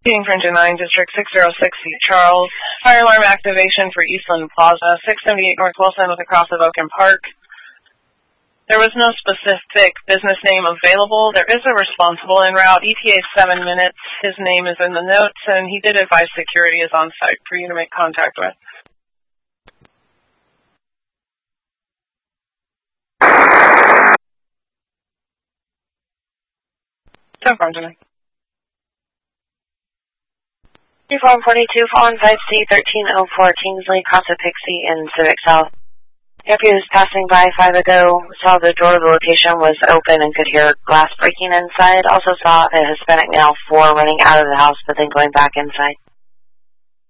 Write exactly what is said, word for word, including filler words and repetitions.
Being Fringe nine, District six oh six, Saint Charles. Fire alarm activation for Eastland Plaza, six seventy-eight North Wilson with a cross of Oaken Park. There was no specific business name available. There is a responsible en route. E T A seven minutes. His name is in the notes, and he did advise security is on site for you to make contact with. ten four tonight. Uniform forty-two, fallen five C, thirteen oh four Kingsley, Casa Pixie in Civic South. Airview was passing by five ago, saw the door of the location was open and could hear glass breaking inside. Also saw a Hispanic male, four, running out of the house but then going back inside.